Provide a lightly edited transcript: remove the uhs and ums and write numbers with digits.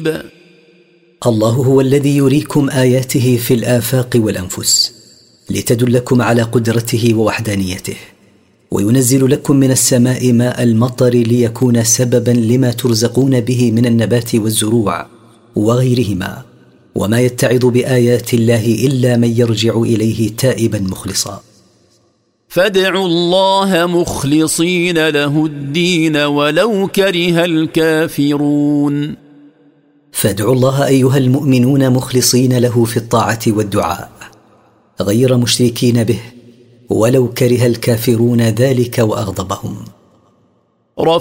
الله هو الذي يريكم آياته في الآفاق والأنفس لتدلكم على قدرته ووحدانيته، وينزل لكم من السماء ماء المطر ليكون سببا لما ترزقون به من النبات والزروع وغيرهما، وما يتعظ بآيات الله إلا من يرجع إليه تائبا مخلصا. فادعوا الله مخلصين له الدين ولو كره الكافرون. فادعوا الله أيها المؤمنون مخلصين له في الطاعة والدعاء غير مشركين به ولو كره الكافرون ذلك وأغضبهم.